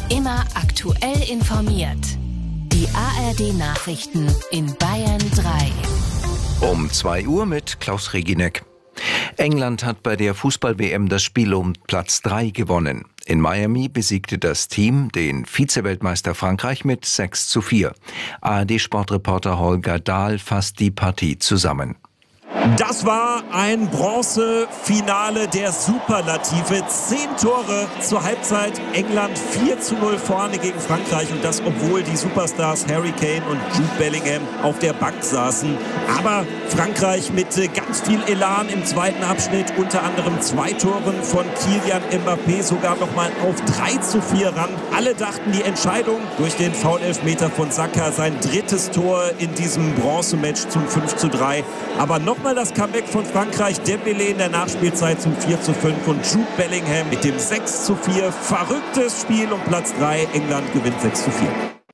Immer aktuell informiert. Die ARD-Nachrichten in Bayern 3. Um 2 Uhr mit Klaus Reginek. England hat bei der Fußball-WM das Spiel um Platz 3 gewonnen. In Miami besiegte das Team den Vize-Weltmeister Frankreich mit 6:4. ARD-Sportreporter Holger Dahl fasst die Partie zusammen. Das war ein Bronzefinale der Superlative. 10 Tore zur Halbzeit. England 4:0 vorne gegen Frankreich. Und das, obwohl die Superstars Harry Kane und Jude Bellingham auf der Bank saßen. Aber Frankreich mit ganz viel Elan im zweiten Abschnitt. Unter anderem 2 Toren von Kylian Mbappé sogar nochmal auf 3:4 ran. Alle dachten, die Entscheidung durch den Foul-Elfmeter von Saka, sein 3. Tor in diesem Bronzematch zum 5:3. Aber nochmal das Comeback von Frankreich. Dembélé in der Nachspielzeit zum 4:5 und Jude Bellingham mit dem 6:4. Verrücktes Spiel um Platz 3. England gewinnt 6:4.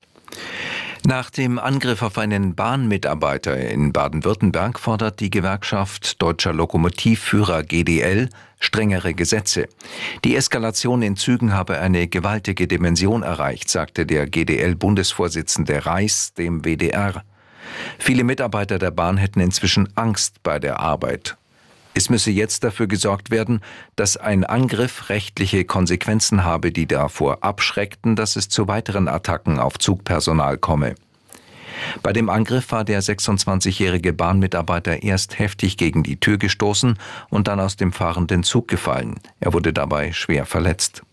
Nach dem Angriff auf einen Bahnmitarbeiter in Baden-Württemberg fordert die Gewerkschaft Deutscher Lokomotivführer GDL strengere Gesetze. Die Eskalation in Zügen habe eine gewaltige Dimension erreicht, sagte der GDL-Bundesvorsitzende Reiß dem WDR. Viele Mitarbeiter der Bahn hätten inzwischen Angst bei der Arbeit. Es müsse jetzt dafür gesorgt werden, dass ein Angriff rechtliche Konsequenzen habe, die davor abschreckten, dass es zu weiteren Attacken auf Zugpersonal komme. Bei dem Angriff war der 26-jährige Bahnmitarbeiter erst heftig gegen die Tür gestoßen und dann aus dem fahrenden Zug gefallen. Er wurde dabei schwer verletzt.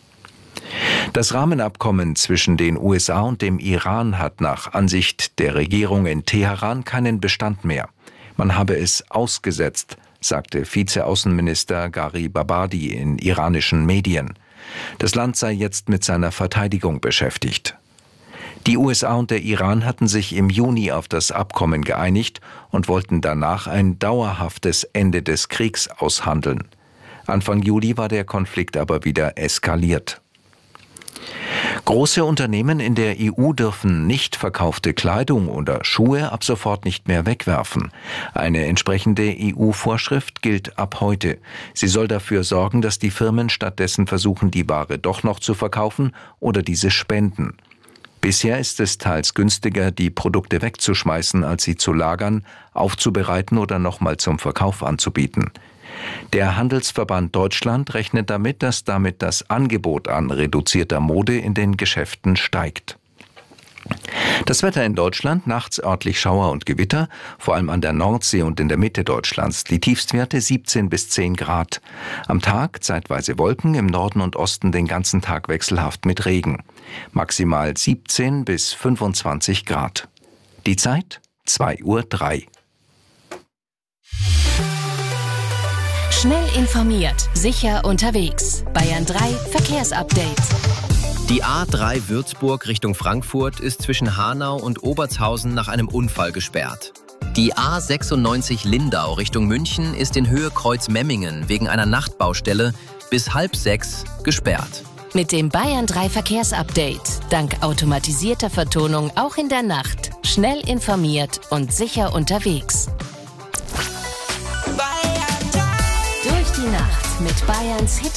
Das Rahmenabkommen zwischen den USA und dem Iran hat nach Ansicht der Regierung in Teheran keinen Bestand mehr. Man habe es ausgesetzt, sagte Vizeaußenminister Gharibabadi in iranischen Medien. Das Land sei jetzt mit seiner Verteidigung beschäftigt. Die USA und der Iran hatten sich im Juni auf das Abkommen geeinigt und wollten danach ein dauerhaftes Ende des Kriegs aushandeln. Anfang Juli war der Konflikt aber wieder eskaliert. Große Unternehmen in der EU dürfen nicht verkaufte Kleidung oder Schuhe ab sofort nicht mehr wegwerfen. Eine entsprechende EU-Vorschrift gilt ab heute. Sie soll dafür sorgen, dass die Firmen stattdessen versuchen, die Ware doch noch zu verkaufen oder diese spenden. Bisher ist es teils günstiger, die Produkte wegzuschmeißen, als sie zu lagern, aufzubereiten oder nochmal zum Verkauf anzubieten. Der Handelsverband Deutschland rechnet damit, dass damit das Angebot an reduzierter Mode in den Geschäften steigt. Das Wetter in Deutschland, nachts örtlich Schauer und Gewitter, vor allem an der Nordsee und in der Mitte Deutschlands. Die Tiefstwerte 17 bis 10 Grad. Am Tag zeitweise Wolken, im Norden und Osten den ganzen Tag wechselhaft mit Regen. Maximal 17 bis 25 Grad. Die Zeit 2:03 Uhr. Schnell informiert, sicher unterwegs. Bayern 3 Verkehrsupdate. Die A3 Würzburg Richtung Frankfurt ist zwischen Hanau und Obertshausen nach einem Unfall gesperrt. Die A96 Lindau Richtung München ist in Höhe Kreuz-Memmingen wegen einer Nachtbaustelle bis 5:30 gesperrt. Mit dem Bayern 3 Verkehrsupdate. Dank automatisierter Vertonung auch in der Nacht. Schnell informiert und sicher unterwegs. Durch die Nacht mit Bayerns Hit